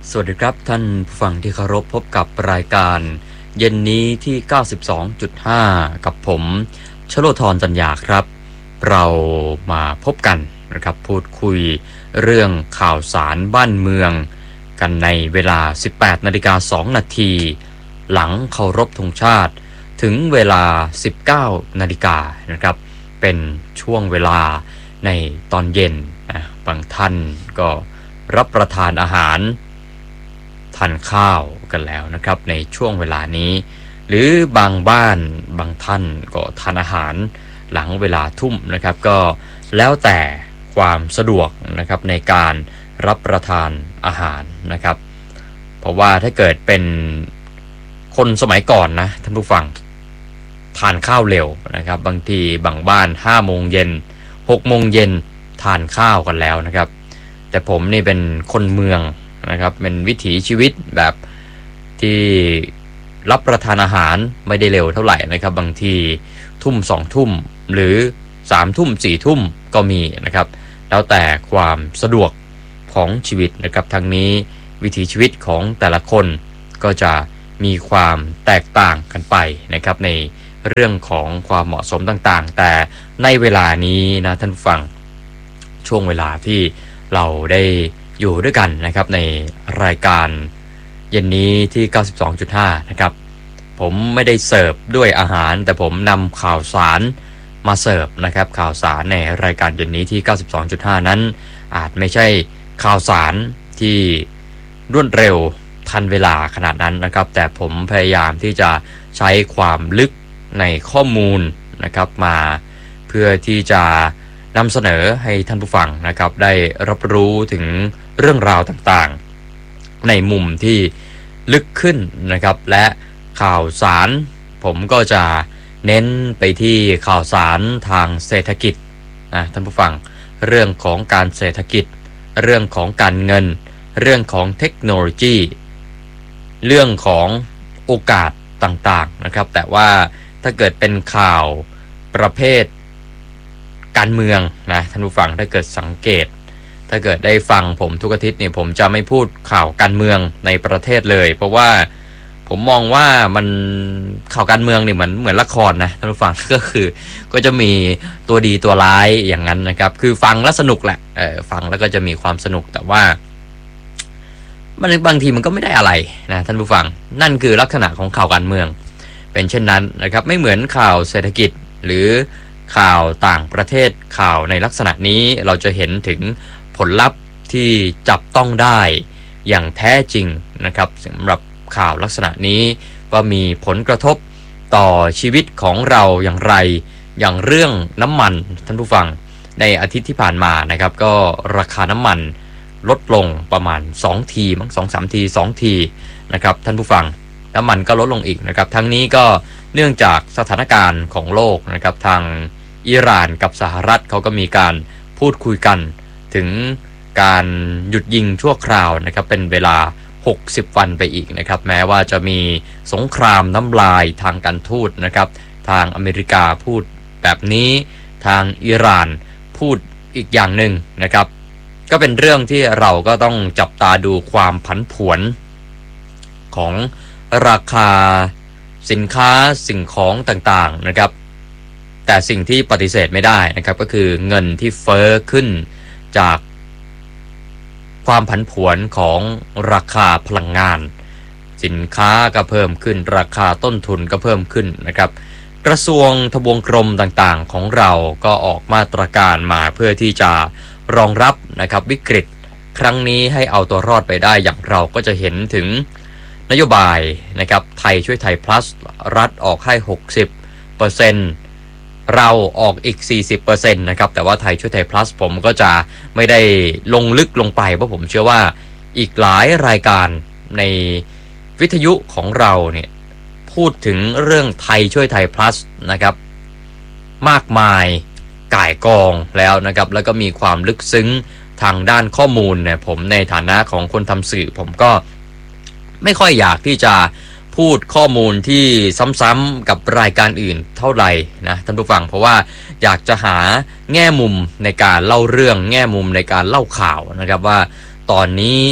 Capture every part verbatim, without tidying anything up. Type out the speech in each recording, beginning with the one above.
สวัสดีครับท่านผู้ฟังที่เคารพพบกับรายการเย็นนี้ที่ เก้าสิบสองจุดห้า กับผมชโลธรจันยาครับเรามาพบกันนะครับพูดคุยเรื่องข่าวสารบ้านเมืองกันในเวลา สิบแปดนาฬิกาสองนาที หลังเคารพธงชาติถึงเวลา สิบเก้านาฬิกานะครับเป็นช่วงเวลาในตอนเย็นนะบางท่านก็รับประทานอาหารทานข้าวกันแล้วนะครับในช่วงเวลานี้หรือบางบ้านบางท่านก็ทานอาหารหลังเวลาทุ่มนะครับก็แล้วแต่ความสะดวกนะครับในการรับประทานอาหารนะครับเพราะว่าถ้าเกิดเป็นคนสมัยก่อนนะท่านผู้ฟังทานข้าวเร็วนะครับบางทีบางบ้านห้าโมงเย็นหกโมงเย็นทานข้าวกันแล้วนะครับแต่ผมนี่เป็นคนเมืองนะครับเป็นวิถีชีวิตแบบที่รับประทานอาหารไม่ได้เร็วเท่าไหร่นะครับบางทีทุ่มสองทุ่มหรือสามทุ่มสี่ทุ่มก็มีนะครับแล้วแต่ความสะดวกของชีวิตนะครับทั้งนี้วิถีชีวิตของแต่ละคนก็จะมีความแตกต่างกันไปนะครับในเรื่องของความเหมาะสมต่างๆแต่ในเวลานี้นะท่านผู้ฟังช่วงเวลาที่เราได้อยู่ด้วยกันนะครับในรายการเย็นนี้ที่ เก้าสิบสองจุดห้า นะครับผมไม่ได้เสิร์ฟด้วยอาหารแต่ผมนำข่าวสารมาเสิร์ฟนะครับข่าวสารในรายการเย็นนี้ที่ เก้าสิบสองจุดห้า นั้นอาจไม่ใช่ข่าวสารที่รวดเร็วทันเวลาขนาดนั้นนะครับแต่ผมพยายามที่จะใช้ความลึกในข้อมูลนะครับมาเพื่อที่จะนำเสนอให้ท่านผู้ฟังนะครับได้รับรู้ถึงเรื่องราวต่างๆในมุมที่ลึกขึ้นนะครับและข่าวสารผมก็จะเน้นไปที่ข่าวสารทางเศรษฐกิจนะท่านผู้ฟังเรื่องของการเศรษฐกิจเรื่องของการเงินเรื่องของเทคโนโลยีเรื่องของโอกาสต่างๆนะครับแต่ว่าถ้าเกิดเป็นข่าวประเภทการเมืองนะท่านผู้ฟังถ้าเกิดสังเกตถ้าเกิดได้ฟังผมทุกอาทิตย์เนี่ยผมจะไม่พูดข่าวการเมืองในประเทศเลยเพราะว่าผมมองว่ามันข่าวการเมืองเนี่ยเหมือนเหมือนละครนะท่านผู้ฟังก็คือก็จะมีตัวดีตัวร้ายอย่างนั้นนะครับคือฟังแล้วสนุกแหละเออฟังแล้วก็จะมีความสนุกแต่ว่ามันบางทีมันก็ไม่ได้อะไรนะท่านผู้ฟังนั่นคือลักษณะของข่าวการเมืองเป็นเช่นนั้นนะครับไม่เหมือนข่าวเศรษฐกิจหรือข่าวต่างประเทศข่าวในลักษณะนี้เราจะเห็นถึงผลลัพธ์ที่จับต้องได้อย่างแท้จริงนะครับสำหรับข่าวลักษณะนี้ว่ามีผลกระทบต่อชีวิตของเราอย่างไรอย่างเรื่องน้ำมันท่านผู้ฟังในอาทิตย์ที่ผ่านมานะครับก็ราคาน้ำมันลดลงประมาณสองทีมั้ง สองสาม ทีสองทีนะครับท่านผู้ฟังน้ำมันก็ลดลงอีกนะครับทั้งนี้ก็เนื่องจากสถานการณ์ของโลกนะครับทางอิหร่านกับสหรัฐเขาก็มีการพูดคุยกันถึงการหยุดยิงชั่วคราวนะครับเป็นเวลาหกสิบวันไปอีกนะครับแม้ว่าจะมีสงครามน้ำลายทางการทูตนะครับทางอเมริกาพูดแบบนี้ทางอิหร่านพูดอีกอย่างหนึ่งนะครับก็เป็นเรื่องที่เราก็ต้องจับตาดูความผันผวนของราคาสินค้าสิ่งของต่างๆนะครับแต่สิ่งที่ปฏิเสธไม่ได้นะครับก็คือเงินที่เฟ้อขึ้นจากความผันผวนของราคาพลังงานสินค้าก็เพิ่มขึ้นราคาต้นทุนก็เพิ่มขึ้นนะครับกระทรวงทบวงกรมต่างๆของเราก็ออกมาตรการมาเพื่อที่จะรองรับนะครับวิกฤตครั้งนี้ให้เอาตัวรอดไปได้อย่างเราก็จะเห็นถึงนโยบายนะครับไทยช่วยไทย plus รัฐออกให้ หกสิบเปอร์เซ็นต์ เราออกอีก สี่สิบเปอร์เซ็นต์ นะครับแต่ว่าไทยช่วยไทย plus ผมก็จะไม่ได้ลงลึกลงไปเพราะผมเชื่อว่าอีกหลายรายการในวิทยุของเราเนี่ยพูดถึงเรื่องไทยช่วยไทย plus นะครับมากมายก่ายกองแล้วนะครับแล้วก็มีความลึกซึ้งทางด้านข้อมูลเนี่ยผมในฐานะของคนทำสื่อผมก็ไม่ค่อยอยากที่จะพูดข้อมูลที่ซ้ำๆกับรายการอื่นเท่าไหร่นะท่านผู้ฟังเพราะว่าอยากจะหาแง่มุมในการเล่าเรื่องแง่มุมในการเล่าข่าวนะครับว่าตอนนี้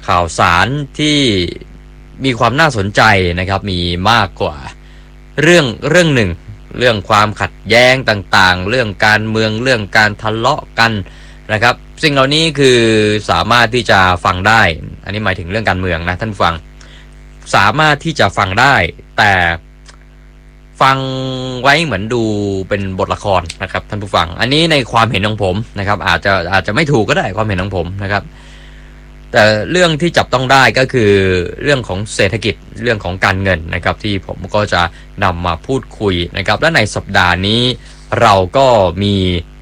ข่าวสารที่มีความน่าสนใจนะครับมีมากกว่าเรื่องเรื่องหนึ่งเรื่องความขัดแย้งต่างๆเรื่องการเมืองเรื่องการทะเลาะกันนะครับสิ่งเหล่านี้คือสามารถที่จะฟังได้อันนี้หมายถึงเรื่องการเมืองนะท่านฟังสามารถที่จะฟังได้แต่ฟังไว้เหมือนดูเป็นบทละครนะครับท่านผู้ฟังอันนี้ในความเห็นของผมนะครับอาจจะอาจจะไม่ถูกก็ได้ความเห็นของผมนะครับแต่เรื่องที่จับต้องได้ก็คือเรื่องของเศรษฐกิจเรื่องของการเงินนะครับที่ผมก็จะนำมาพูดคุยนะครับและในสัปดาห์นี้เราก็มี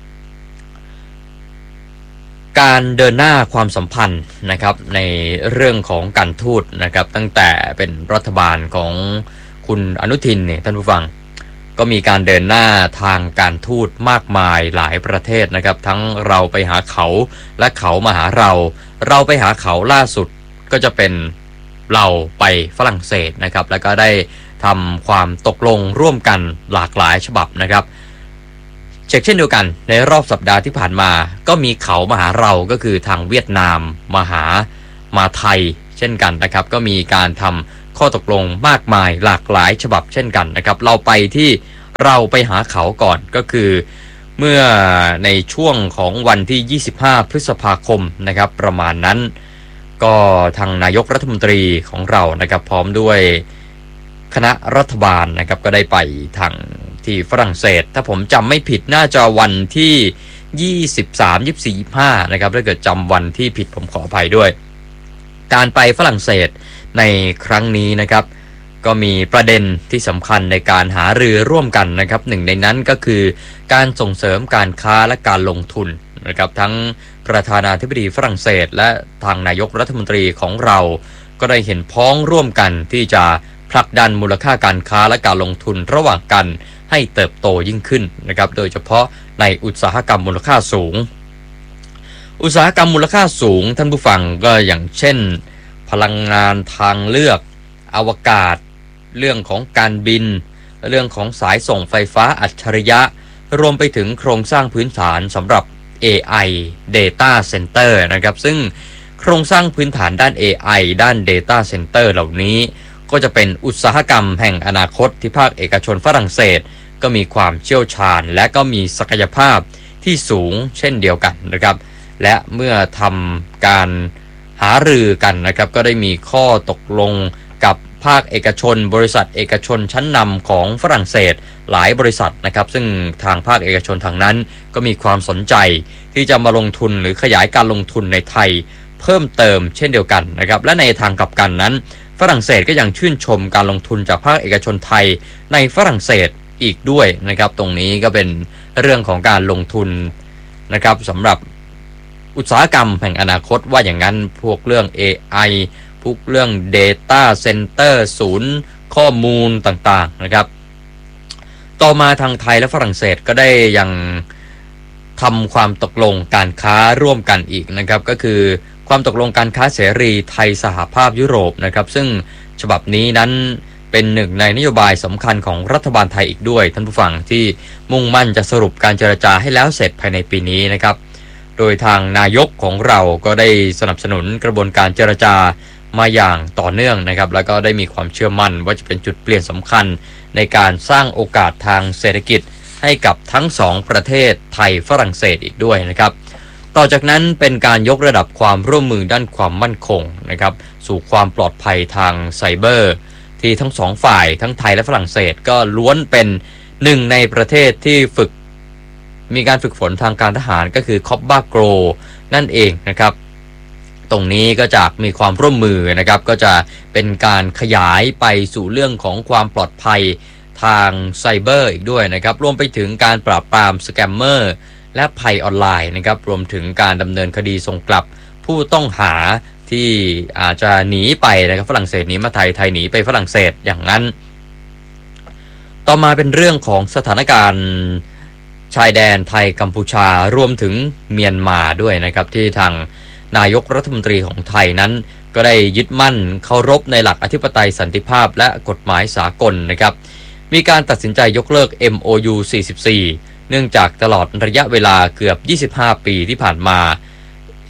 การเดินหน้าความสัมพันธ์นะครับในเรื่องของการทูตนะครับตั้งแต่เป็นรัฐบาลของคุณอนุทินเนี่ยท่านผู้ฟังก็มีการเดินหน้าทางการทูตมากมายหลายประเทศนะครับทั้งเราไปหาเขาและเขามาหาเราเราไปหาเขาล่าสุดก็จะเป็นเราไปฝรั่งเศสนะครับแล้วก็ได้ทำความตกลงร่วมกันหลากหลายฉบับนะครับเช่นเช่นเดียวกันในรอบสัปดาห์ที่ผ่านมาก็มีเขามาหาเราก็คือทางเวียดนามมาหามาไทยเช่นกันนะครับก็มีการทำข้อตกลงมากมายหลากหลายฉบับเช่นกันนะครับเราไปที่เราไปหาเขาก่อนก็คือเมื่อในช่วงของวันที่ยี่สิบห้าพฤษภาคมนะครับประมาณนั้นก็ทางนายกรัฐมนตรีของเรานะครับพร้อมด้วยคณะรัฐบาลนะครับก็ได้ไปทางที่ฝรั่งเศสถ้าผมจำไม่ผิดน่าจะวันที่ยี่สิบสาม ยี่สิบสี่ ยี่สิบห้านะครับถ้าเกิดจำวันที่ผิดผมขออภัยด้วยการไปฝรั่งเศสในครั้งนี้นะครับก็มีประเด็นที่สำคัญในการหารือร่วมกันนะครับหนึ่งในนั้นก็คือการส่งเสริมการค้าและการลงทุนนะครับทั้งประธานาธิบดีฝรั่งเศสและทางนายกรัฐมนตรีของเราก็ได้เห็นพ้องร่วมกันที่จะผลักดันมูลค่าการค้าและการลงทุนระหว่างกันให้เติบโตยิ่งขึ้นนะครับโดยเฉพาะในอุตสาหกรรมมูลค่าสูงอุตสาหกรรมมูลค่าสูงท่านผู้ฟังก็อย่างเช่นพลังงานทางเลือกอวกาศเรื่องของการบินเรื่องของสายส่งไฟฟ้าอัจฉริยะรวมไปถึงโครงสร้างพื้นฐานสำหรับ เอ ไอ Data Center นะครับซึ่งโครงสร้างพื้นฐานด้าน เอ ไอ ด้าน Data Center เหล่านี้ก็จะเป็นอุตสาหกรรมแห่งอนาคตที่ภาคเอกชนฝรั่งเศสก็มีความเชี่ยวชาญและก็มีศักยภาพที่สูงเช่นเดียวกันนะครับและเมื่อทำการหารือกันนะครับก็ได้มีข้อตกลงกับภาคเอกชนบริษัทเอกชนชั้นนำของฝรั่งเศสหลายบริษัทนะครับซึ่งทางภาคเอกชนทางนั้นก็มีความสนใจที่จะมาลงทุนหรือขยายการลงทุนในไทยเพิ่มเติมเช่นเดียวกันนะครับและในทางกลับกันนั้นฝรั่งเศสก็ยังชื่นชมการลงทุนจากภาคเอกชนไทยในฝรั่งเศสอีกด้วยนะครับตรงนี้ก็เป็นเรื่องของการลงทุนนะครับสำหรับอุตสาหกรรมแห่งอนาคตว่าอย่างนั้นพวกเรื่อง เอ ไอ พวกเรื่อง Data Center ศูนย์ข้อมูลต่างๆนะครับต่อมาทางไทยและฝรั่งเศสก็ได้ยังทำความตกลงการค้าร่วมกันอีกนะครับก็คือความตกลงการค้าเสรีไทยสหภาพยุโรปนะครับซึ่งฉบับนี้นั้นเป็นหนึ่งในนโยบายสำคัญของรัฐบาลไทยอีกด้วยท่านผู้ฟังที่มุ่งมั่นจะสรุปการเจรจาให้แล้วเสร็จภายในปีนี้นะครับโดยทางนายกของเราก็ได้สนับสนุนกระบวนการเจรจามาอย่างต่อเนื่องนะครับแล้วก็ได้มีความเชื่อมั่นว่าจะเป็นจุดเปลี่ยนสำคัญในการสร้างโอกาสทางเศรษฐกิจให้กับทั้งสองประเทศไทยฝรั่งเศสอีกด้วยนะครับต่อจากนั้นเป็นการยกระดับความร่วมมือด้านความมั่นคงนะครับสู่ความปลอดภัยทางไซเบอร์ที่ทั้งสองฝ่ายทั้งไทยและฝรั่งเศสก็ล้วนเป็นหนึ่งในประเทศที่ฝึกมีการฝึกฝนทางการทหารก็คือคอปบ้าโกรนั่นเองนะครับตรงนี้ก็จะมีความร่วมมือนะครับก็จะเป็นการขยายไปสู่เรื่องของความปลอดภัยทางไซเบอร์อีกด้วยนะครับรวมไปถึงการปราบปรามสแกมเมอร์และภัยออนไลน์นะครับรวมถึงการดำเนินคดีส่งกลับผู้ต้องหาที่อาจจะหนีไปนะครับฝรั่งเศสหนีมาไทยไทยหนีไปฝรั่งเศสอย่างนั้นต่อมาเป็นเรื่องของสถานการณ์ชายแดนไทยกัมพูชารวมถึงเมียนมาด้วยนะครับที่ทางนายกรัฐมนตรีของไทยนั้นก็ได้ยึดมั่นเคารพในหลักอธิปไตยสันติภาพและกฎหมายสากลนะครับมีการตัดสินใจยกเลิก เอ็ม โอ ยู สี่สิบสี่เนื่องจากตลอดระยะเวลาเกือบยี่สิบห้าปีที่ผ่านมา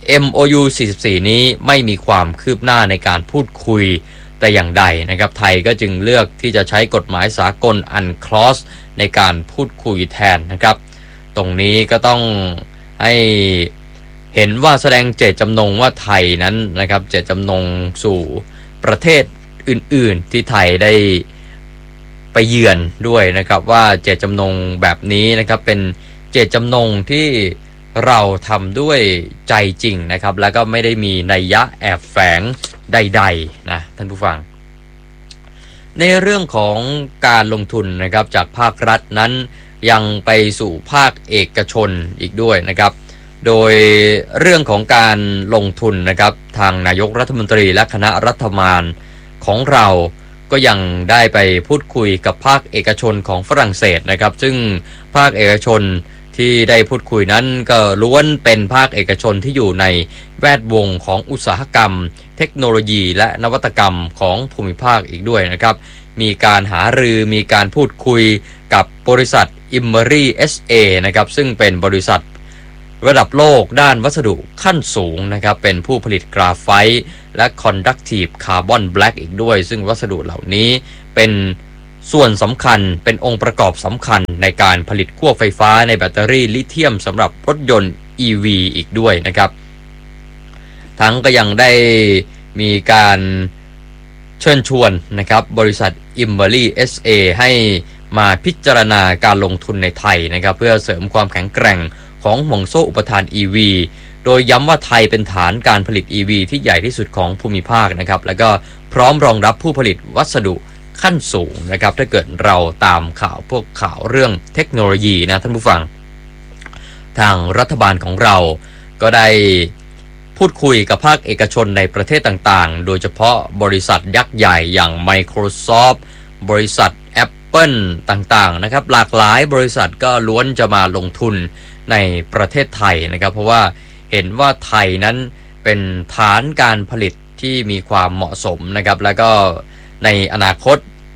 เอ็ม โอ ยู สี่สิบสี่ นี้ไม่มีความคืบหน้าในการพูดคุยแต่อย่างใดนะครับไทยก็จึงเลือกที่จะใช้กฎหมายสากล อันคลอส ในการพูดคุยแทนนะครับตรงนี้ก็ต้องให้เห็นว่าแสดงเจตจำนงว่าไทยนั้นนะครับเจตจำนงสู่ประเทศอื่นๆที่ไทยได้ไปเยือนด้วยนะครับว่าเจตจำนงแบบนี้นะครับเป็นเจตจำนงที่เราทำด้วยใจจริงนะครับแล้วก็ไม่ได้มีนัยยะแอบแฝงใดๆนะท่านผู้ฟังในเรื่องของการลงทุนนะครับจากภาครัฐนั้นยังไปสู่ภาคเอกชนอีกด้วยนะครับโดยเรื่องของการลงทุนนะครับทางนายกรัฐมนตรีและคณะรัฐบาลของเราก็ยังได้ไปพูดคุยกับภาคเอกชนของฝรั่งเศสนะครับซึ่งภาคเอกชนที่ได้พูดคุยนั้นก็ล้วนเป็นภาคเอกชนที่อยู่ในแวดวงของอุตสาหกรรมเทคโนโลยีและนวัตกรรมของภูมิภาคอีกด้วยนะครับมีการหารือมีการพูดคุยกับบริษัท Imery เอส เอ นะครับซึ่งเป็นบริษัทระดับโลกด้านวัสดุขั้นสูงนะครับเป็นผู้ผลิตกราไฟต์และ Conductive Carbon Black อีกด้วยซึ่งวัสดุเหล่านี้เป็นส่วนสำคัญเป็นองค์ประกอบสำคัญในการผลิตขั้วไฟฟ้าในแบตเตอรี่ลิเธียมสำหรับรถยนต์ อี วี อีกด้วยนะครับทั้งก็ยังได้มีการเชิญชวนนะครับบริษัท Imery เอส เอ ให้มาพิจารณาการลงทุนในไทยนะครับเพื่อเสริมความแข็งแกร่งของห่วงโซ่อุปทาน อี วี โดยย้ำว่าไทยเป็นฐานการผลิต อี วี ที่ใหญ่ที่สุดของภูมิภาคนะครับแล้วก็พร้อมรองรับผู้ผลิตวัสดุขั้นสูงนะครับถ้าเกิดเราตามข่าวพวกข่าวเรื่องเทคโนโลยีนะท่านผู้ฟังทางรัฐบาลของเราก็ได้พูดคุยกับภาคเอกชนในประเทศต่างๆโดยเฉพาะบริษัทยักษ์ใหญ่อย่าง Microsoft บริษัท Apple ต่างๆนะครับหลากหลายบริษัทก็ล้วนจะมาลงทุนในประเทศไทยนะครับเพราะว่าเห็นว่าไทยนั้นเป็นฐานการผลิตที่มีความเหมาะสมนะครับแล้วก็ในอนาคต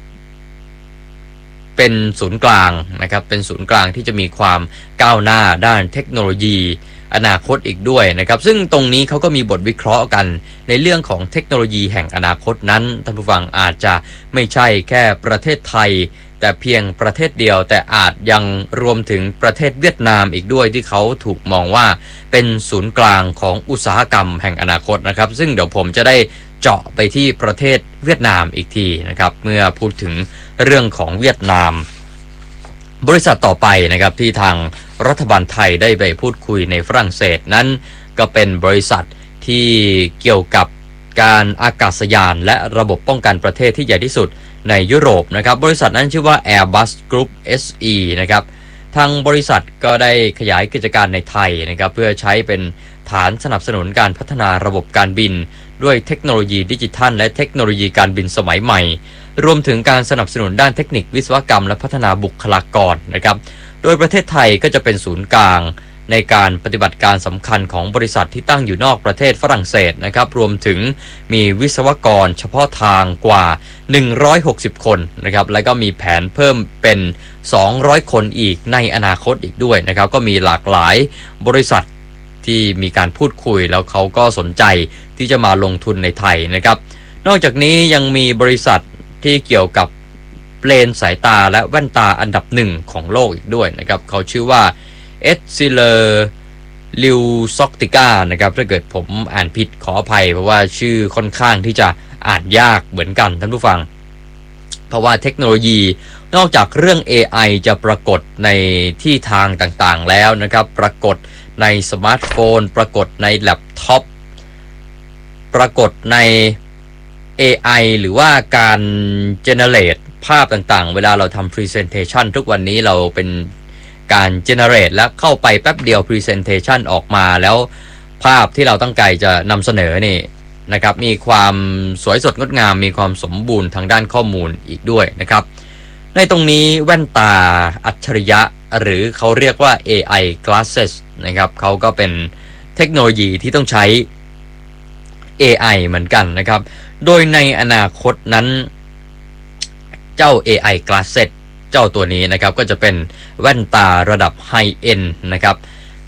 เป็นศูนย์กลางนะครับเป็นศูนย์กลางที่จะมีความก้าวหน้าด้านเทคโนโลยีอนาคตอีกด้วยนะครับซึ่งตรงนี้เขาก็มีบทวิเคราะห์กันในเรื่องของเทคโนโลยีแห่งอนาคตนั้นท่านผู้ฟังอาจจะไม่ใช่แค่ประเทศไทยแต่เพียงประเทศเดียวแต่อาจยังรวมถึงประเทศเวียดนามอีกด้วยที่เขาถูกมองว่าเป็นศูนย์กลางของอุตสาหกรรมแห่งอนาคตนะครับซึ่งเดี๋ยวผมจะได้เจาะไปที่ประเทศเวียดนามอีกทีนะครับเมื่อพูดถึงเรื่องของเวียดนามบริษัทต่อไปนะครับที่ทางรัฐบาลไทยได้ไปพูดคุยในฝรั่งเศสนั้นก็เป็นบริษัทที่เกี่ยวกับการอากาศยานและระบบป้องกันประเทศที่ใหญ่ที่สุดในยุโรปนะครับบริษัทนั้นชื่อว่า Airbus Group เอส อี นะครับทางบริษัทก็ได้ขยายกิจการในไทยนะครับเพื่อใช้เป็นฐานสนับสนุนการพัฒนาระบบการบินด้วยเทคโนโลยีดิจิทัลและเทคโนโลยีการบินสมัยใหม่รวมถึงการสนับสนุนด้านเทคนิควิศวกรรมและพัฒนาบุคลากรนะครับโดยประเทศไทยก็จะเป็นศูนย์กลางในการปฏิบัติการสำคัญของบริษัทที่ตั้งอยู่นอกประเทศฝรั่งเศสนะครับรวมถึงมีวิศวกรเฉพาะทางกว่าหนึ่งร้อยหกสิบคนนะครับและก็มีแผนเพิ่มเป็นสองร้อยคนอีกในอนาคตอีกด้วยนะครับก็มีหลากหลายบริษัทที่มีการพูดคุยแล้วเขาก็สนใจที่จะมาลงทุนในไทยนะครับนอกจากนี้ยังมีบริษัทที่เกี่ยวกับเลนส์สายตาและแว่นตาอันดับหนึ่งของโลกอีกด้วยนะครับเขาชื่อว่าเอสซิเลอร์ลิวซอกติก้านะครับถ้าเกิดผมอ่านผิดขออภัยเพราะว่าชื่อค่อนข้างที่จะอ่านยากเหมือนกันท่านผู้ฟังเพราะว่าเทคโนโลยีนอกจากเรื่อง เอ ไอ จะปรากฏในที่ทางต่างๆแล้วนะครับปรากฏในสมาร์ทโฟนปรากฏในแล็ปท็อปปรากฏใน เอ ไอ หรือว่าการ generate ภาพต่างๆเวลาเราทำ presentation ทุกวันนี้เราเป็นการ generate แล้วเข้าไปแป๊บเดียว presentation ออกมาแล้วภาพที่เราตั้งใจจะนำเสนอนี่นะครับมีความสวยสดงดงามมีความสมบูรณ์ทางด้านข้อมูลอีกด้วยนะครับในตรงนี้แว่นตาอัจฉริยะหรือเขาเรียกว่า เอ ไอ glasses นะครับเขาก็เป็นเทคโนโลยีที่ต้องใช้ เอ ไอ เหมือนกันนะครับโดยในอนาคตนั้นเจ้า เอ ไอ glasses เจ้าตัวนี้นะครับก็จะเป็นแว่นตาระดับ high end นะครับ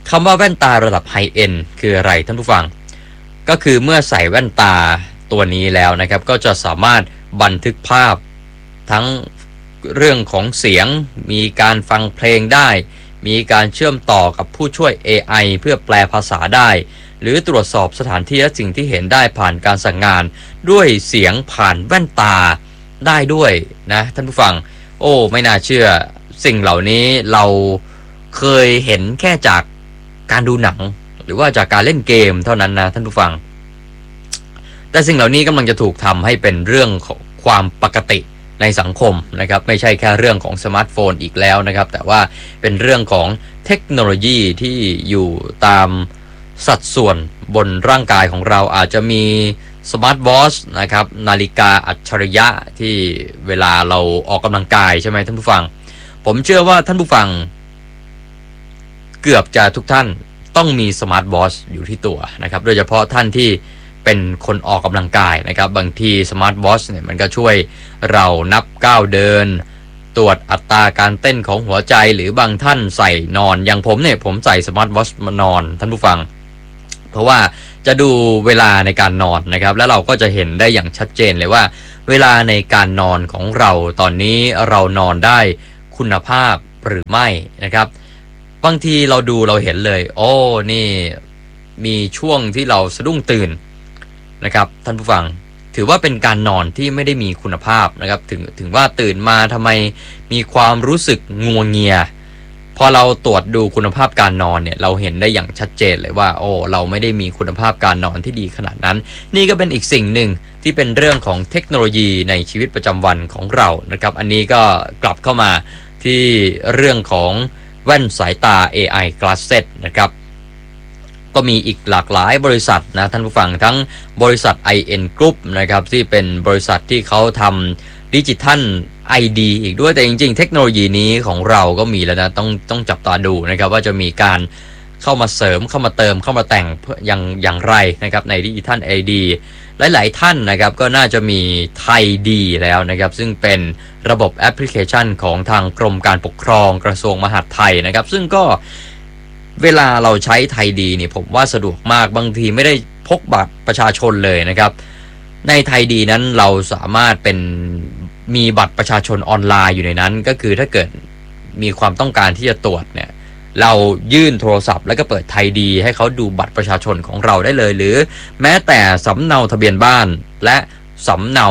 คำว่าแว่นตาระดับไฮเอ็นด์คืออะไรท่านผู้ฟังก็คือเมื่อใส่แว่นตาตัวนี้แล้วนะครับก็จะสามารถบันทึกภาพทั้งเรื่องของเสียงมีการฟังเพลงได้มีการเชื่อมต่อกับผู้ช่วย เอ ไอ เพื่อแปลภาษาได้หรือตรวจสอบสถานที่และสิ่งที่เห็นได้ผ่านการสั่งงานด้วยเสียงผ่านแว่นตาได้ด้วยนะท่านผู้ฟังโอ้ไม่น่าเชื่อสิ่งเหล่านี้เราเคยเห็นแค่จากการดูหนังหรือว่าจากการเล่นเกมเท่านั้นนะท่านผู้ฟังแต่สิ่งเหล่านี้กำลังจะถูกทำให้เป็นเรื่องของความปกติในสังคมนะครับไม่ใช่แค่เรื่องของสมาร์ทโฟนอีกแล้วนะครับแต่ว่าเป็นเรื่องของเทคโนโลยีที่อยู่ตามสัดส่วนบนร่างกายของเราอาจจะมีสมาร์ทวอทช์นะครับนาฬิกาอัจฉริยะที่เวลาเราออกกำลังกายใช่ไหมท่านผู้ฟังผมเชื่อว่าท่านผู้ฟังเกือบจะทุกท่านต้องมีสมาร์ทวอทช์อยู่ที่ตัวนะครับโดยเฉพาะท่านที่เป็นคนออกกำลังกายนะครับบางทีสมาร์ทวอทช์เนี่ยมันก็ช่วยเรานับก้าวเดินตรวจอัตราการเต้นของหัวใจหรือบางท่านใส่นอนอย่างผมเนี่ยผมใส่สมาร์ทวอทช์มานอนท่านผู้ฟังเพราะว่าจะดูเวลาในการนอนนะครับแล้วเราก็จะเห็นได้อย่างชัดเจนเลยว่าเวลาในการนอนของเราตอนนี้เรานอนได้คุณภาพหรือไม่นะครับบางทีเราดูเราเห็นเลยโอ้นี่มีช่วงที่เราสะดุ้งตื่นนะครับท่านผู้ฟังถือว่าเป็นการนอนที่ไม่ได้มีคุณภาพนะครับถึงถึงว่าตื่นมาทำไมมีความรู้สึกงัวเงียพอเราตรวจดูคุณภาพการนอนเนี่ยเราเห็นได้อย่างชัดเจนเลยว่าโอ้เราไม่ได้มีคุณภาพการนอนที่ดีขนาดนั้นนี่ก็เป็นอีกสิ่งหนึ่งที่เป็นเรื่องของเทคโนโลยีในชีวิตประจำวันของเรานะครับอันนี้ก็กลับเข้ามาที่เรื่องของแว่นสายตา เอ ไอ Glasses นะครับก็มีอีกหลากหลายบริษัทนะท่านผู้ฟังทั้งบริษัท ไอ เอ็น Group นะครับที่เป็นบริษัทที่เขาทำดิจิทัล ไอ ดี อีกด้วยแต่จริงๆเทคโนโลยีนี้ของเราก็มีแล้วนะต้องต้องจับตาดูนะครับว่าจะมีการเข้ามาเสริมเข้ามาเติมเข้ามาแต่งเพื่ออย่างอย่างไรนะครับในดิจิทัล ไอ ดี หลายๆท่านนะครับก็น่าจะมีไทยดีแล้วนะครับซึ่งเป็นระบบแอปพลิเคชันของทางกรมการปกครองกระทรวงมหาดไทยนะครับซึ่งก็เวลาเราใช้ไทยดีเนี่ยผมว่าสะดวกมากบางทีไม่ได้พกบัตรประชาชนเลยนะครับในไทยดีนั้นเราสามารถเป็นมีบัตรประชาชนออนไลน์อยู่ในนั้นก็คือถ้าเกิดมีความต้องการที่จะตรวจเนี่ยเรายื่นโทรศัพท์แล้วก็เปิดไทยดีให้เขาดูบัตรประชาชนของเราได้เลยหรือแม้แต่สำเนาทะเบียนบ้านและสำเนา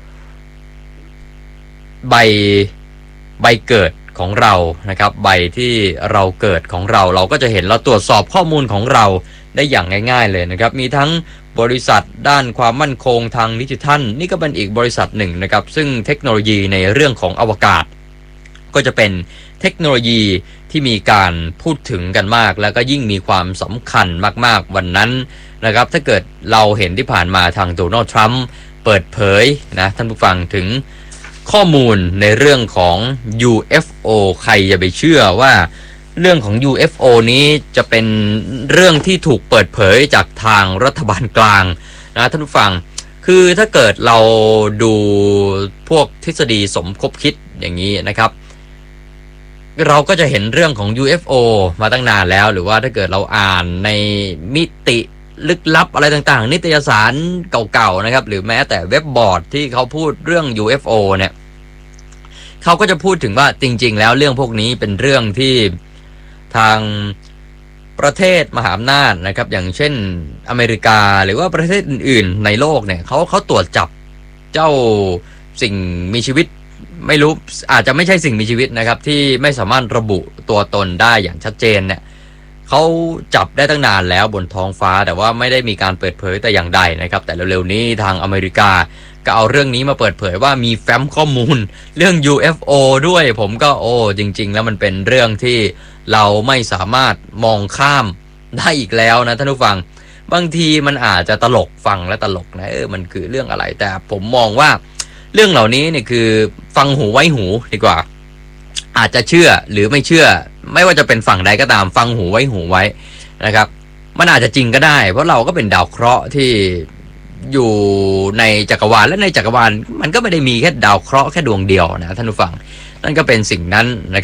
ใบใบเกิดของเรานะครับใบที่เราเกิดของเราเราก็จะเห็นเราตรวจสอบข้อมูลของเราได้อย่างง่ายๆเลยนะครับมีทั้งบริษัทด้านความมั่นคงทางดิจิทัลนี่ก็เป็นอีกบริษัทหนึ่งนะครับซึ่งเทคโนโลยีในเรื่องของอวกาศก็จะเป็นเทคโนโลยีที่มีการพูดถึงกันมากแล้วก็ยิ่งมีความสำคัญมากๆวันนั้นนะครับถ้าเกิดเราเห็นที่ผ่านมาทางโดนัลด์ทรัมป์เปิดเผยนะท่านผู้ฟังถึงข้อมูลในเรื่องของ ยู เอฟ โอ ใครจะไปเชื่อว่าเรื่องของ ยู เอฟ โอ นี้จะเป็นเรื่องที่ถูกเปิดเผยจากทางรัฐบาลกลางนะท่านผู้ฟังคือถ้าเกิดเราดูพวกทฤษฎีสมคบคิดอย่างนี้นะครับเราก็จะเห็นเรื่องของ ยู เอฟ โอ มาตั้งนานแล้วหรือว่าถ้าเกิดเราอ่านในมิติลึกลับอะไรต่างๆนิตยสารเก่าๆนะครับหรือแม้แต่เว็บบอร์ดที่เขาพูดเรื่อง ยู เอฟ โอ เนี่ยเขาก็จะพูดถึงว่าจริงๆแล้วเรื่องพวกนี้เป็นเรื่องที่ทางประเทศมหาอำนาจนะครับอย่างเช่นอเมริกาหรือว่าประเทศอื่นๆในโลกเนี่ยเขาเขาตรวจจับเจ้าสิ่งมีชีวิตไม่รู้อาจจะไม่ใช่สิ่งมีชีวิตนะครับที่ไม่สามารถระบุตัวตนได้อย่างชัดเจนเนี่ยเขาจับได้ตั้งนานแล้วบนท้องฟ้าแต่ว่าไม่ได้มีการเปิดเผยแต่อย่างใดนะครับแต่เร็วๆนี้ทางอเมริกาก็เอาเรื่องนี้มาเปิดเผยว่ามีแฟ้มข้อมูลเรื่อง ยู เอฟ โอ ด้วยผมก็โอ้จริงๆแล้วมันเป็นเรื่องที่เราไม่สามารถมองข้ามได้อีกแล้วนะท่านผู้ฟังบางทีมันอาจจะตลกฟังและตลกนะเออมันคือเรื่องอะไรแต่ผมมองว่าเรื่องเหล่านี้เนี่ยคือฟังหูไว้หูดีกว่าอาจจะเชื่อหรือไม่เชื่อไม่ว่าจะเป็นฝั่งใดก็ตามฟังหูไว้หูไว้นะครับมันอาจจะจริงก็ได้เพราะเราก็เป็นดาวเคราะห์ที่อยู่ในจักรวาลและในจักรวาลมันก็ไม่ได้มีแค่ดาวเคราะห์แค่ดวงเดียวนะท่านผู้ฟังนั่นก็เป็นสิ่งนั้นนะครับ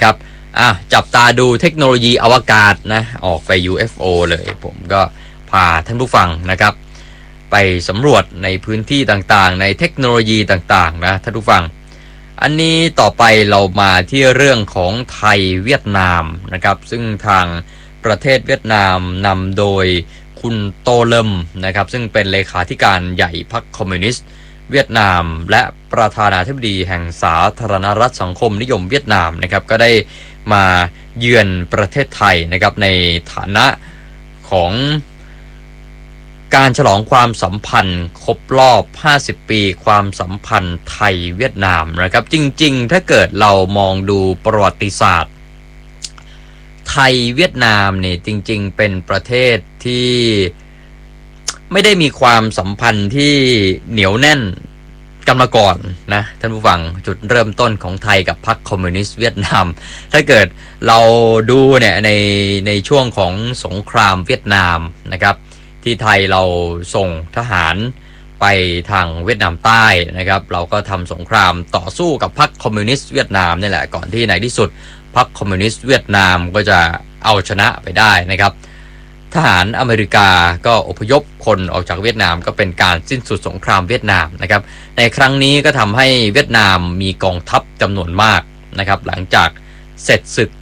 อ่ะจับตาดูเทคโนโลยีอวกาศนะออกไป ยู เอฟ โอ เลยผมก็พาท่านผู้ฟังนะครับไปสำรวจในพื้นที่ต่างๆในเทคโนโลยีต่างๆนะท่านผู้ฟังอันนี้ต่อไปเรามาที่เรื่องของไทยเวียดนามนะครับซึ่งทางประเทศเวียดนามนำโดยคุณโตเลิมนะครับซึ่งเป็นเลขาธิการใหญ่พรรคคอมมิวนิสต์เวียดนามและประธานาธิบดีแห่งสาธารณรัฐสังคมนิยมเวียดนามนะครับก็ได้มาเยือนประเทศไทยนะครับในฐานะของการฉลองความสัมพันธ์ครบรอบห้าสิบปีความสัมพันธ์ไทยเวียดนามนะครับจริงๆถ้าเกิดเรามองดูประวัติศาสตร์ไทยเวียดนามเนี่ยจริงๆเป็นประเทศที่ไม่ได้มีความสัมพันธ์ที่เหนียวแน่นกันมาก่อนนะท่านผู้ฟังจุดเริ่มต้นของไทยกับพรรคคอมมิวนิสต์เวียดนามถ้าเกิดเราดูเนี่ยในในช่วงของสงครามเวียดนามนะครับที่ไทยเราส่งทหารไปทางเวียดนามใต้นะครับเราก็ทำสงครามต่อสู้กับพรรคคอมมิวนิสต์เวียดนามนี่แหละก่อนที่ในที่สุดพรรคคอมมิวนิสต์เวียดนามก็จะเอาชนะไปได้นะครับทหารอเมริกาก็อพยพคนออกจากเวียดนามก็เป็นการสิ้นสุดสงครามเวียดนามนะครับในครั้งนี้ก็ทำให้เวียดนามมีกองทัพจำนวนมากนะครับหลังจากเสร็จศึก